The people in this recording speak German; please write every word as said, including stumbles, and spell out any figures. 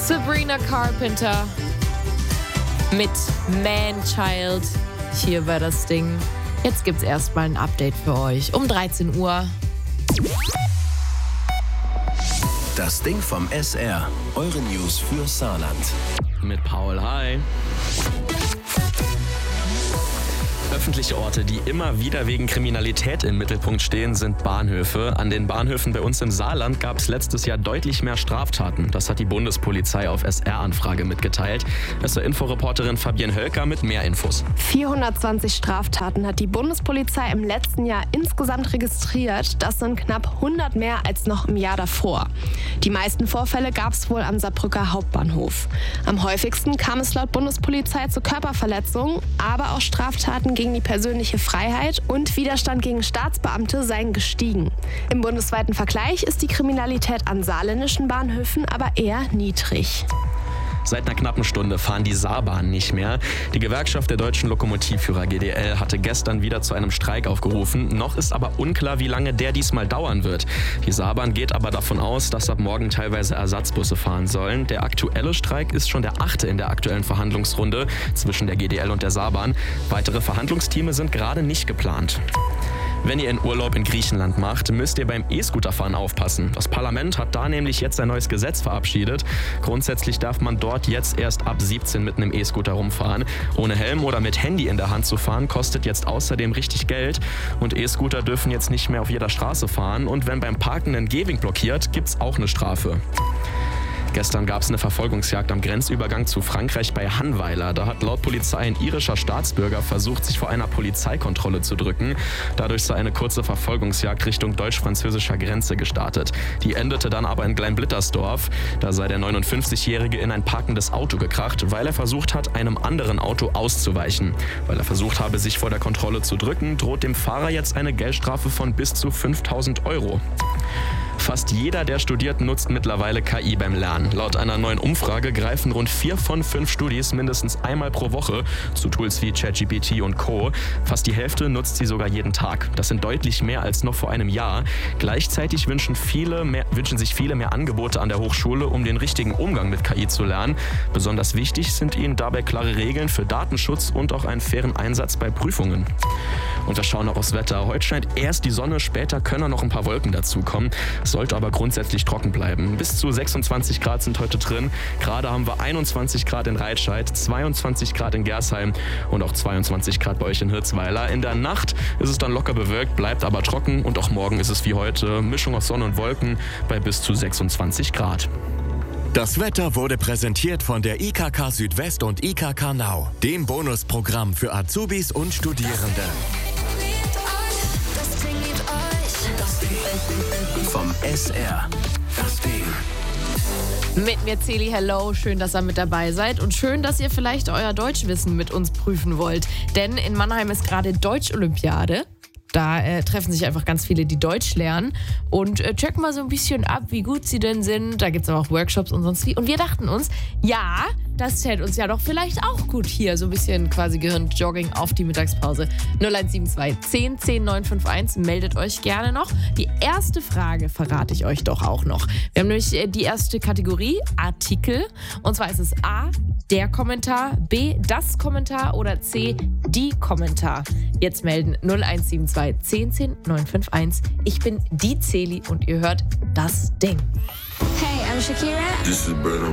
Sabrina Carpenter mit Man-Child. Hier war das Ding. Jetzt gibt's erstmal ein Update für euch um dreizehn Uhr. Das Ding vom S R. Eure News für Saarland. Mit Paul, hi. Öffentliche Orte, die immer wieder wegen Kriminalität im Mittelpunkt stehen, sind Bahnhöfe. An den Bahnhöfen bei uns im Saarland gab es letztes Jahr deutlich mehr Straftaten. Das hat die Bundespolizei auf S R-Anfrage mitgeteilt. S R-Inforeporterin Fabienne Hölker mit mehr Infos. vierhundertzwanzig Straftaten hat die Bundespolizei im letzten Jahr insgesamt registriert. Das sind knapp hundert mehr als noch im Jahr davor. Die meisten Vorfälle gab es wohl am Saarbrücker Hauptbahnhof. Am häufigsten kam es laut Bundespolizei zu Körperverletzungen, aber auch Straftaten gegen die persönliche Freiheit und Widerstand gegen Staatsbeamte seien gestiegen. Im bundesweiten Vergleich ist die Kriminalität an saarländischen Bahnhöfen aber eher niedrig. Seit einer knappen Stunde fahren die Saarbahnen nicht mehr. Die Gewerkschaft der deutschen Lokomotivführer G D L hatte gestern wieder zu einem Streik aufgerufen. Noch ist aber unklar, wie lange der diesmal dauern wird. Die Saarbahn geht aber davon aus, dass ab morgen teilweise Ersatzbusse fahren sollen. Der aktuelle Streik ist schon der achte in der aktuellen Verhandlungsrunde zwischen der G D L und der Saarbahn. Weitere Verhandlungsteams sind gerade nicht geplant. Wenn ihr in Urlaub in Griechenland macht, müsst ihr beim E-Scooterfahren aufpassen. Das Parlament hat da nämlich jetzt ein neues Gesetz verabschiedet. Grundsätzlich darf man dort jetzt erst ab siebzehn mit einem E-Scooter rumfahren. Ohne Helm oder mit Handy in der Hand zu fahren, kostet jetzt außerdem richtig Geld. Und E-Scooter dürfen jetzt nicht mehr auf jeder Straße fahren. Und wenn beim Parken ein Gehweg blockiert, gibt's auch eine Strafe. Gestern gab es eine Verfolgungsjagd am Grenzübergang zu Frankreich bei Hannweiler. Da hat laut Polizei ein irischer Staatsbürger versucht, sich vor einer Polizeikontrolle zu drücken. Dadurch sei eine kurze Verfolgungsjagd Richtung deutsch-französischer Grenze gestartet. Die endete dann aber in Kleinblittersdorf. Da sei der neunundfünfzigjährige in ein parkendes Auto gekracht, weil er versucht hat, einem anderen Auto auszuweichen. Weil er versucht habe, sich vor der Kontrolle zu drücken, droht dem Fahrer jetzt eine Geldstrafe von bis zu fünftausend Euro. Fast jeder, der studiert, nutzt mittlerweile K I beim Lernen. Laut einer neuen Umfrage greifen rund vier von fünf Studis mindestens einmal pro Woche zu Tools wie ChatGPT und Co. Fast die Hälfte nutzt sie sogar jeden Tag. Das sind deutlich mehr als noch vor einem Jahr. Gleichzeitig wünschen, viele mehr, wünschen sich viele mehr Angebote an der Hochschule, um den richtigen Umgang mit K I zu lernen. Besonders wichtig sind ihnen dabei klare Regeln für Datenschutz und auch einen fairen Einsatz bei Prüfungen. Und wir schauen noch aufs Wetter. Heute scheint erst die Sonne, später können noch ein paar Wolken dazukommen. Es sollte aber grundsätzlich trocken bleiben. Bis zu sechsundzwanzig Grad sind heute drin. Gerade haben wir einundzwanzig Grad in Reitscheid, zweiundzwanzig Grad in Gersheim und auch zweiundzwanzig Grad bei euch in Hirzweiler. In der Nacht ist es dann locker bewölkt, bleibt aber trocken. Und auch morgen ist es wie heute Mischung aus Sonne und Wolken bei bis zu sechsundzwanzig Grad. Das Wetter wurde präsentiert von der I K K Südwest und I K K Now, dem Bonusprogramm für Azubis und Studierende. Vom S R. Das Ding. Mit mir Celi, hello, schön, dass ihr mit dabei seid und schön, dass ihr vielleicht euer Deutschwissen mit uns prüfen wollt. Denn in Mannheim ist gerade Deutsch-Olympiade. Da äh, treffen sich einfach ganz viele, die Deutsch lernen und äh, checken mal so ein bisschen ab, wie gut sie denn sind. Da gibt es aber auch Workshops und sonst wie. Und wir dachten uns, ja, das täte uns ja doch vielleicht auch gut hier. So ein bisschen quasi Gehirnjogging auf die Mittagspause. null eins sieben zwei zehn zehn neun fünf eins, meldet euch gerne noch. Die erste Frage verrate ich euch doch auch noch. Wir haben nämlich äh, die erste Kategorie, Artikel. Und zwar ist es A, der Kommentar, B, das Kommentar oder C, die Kommentar. Jetzt melden null eins sieben zwei zehn zehn neun fünf eins. Ich bin die Celi und ihr hört das Ding. Hey, I'm Shakira. This is Burna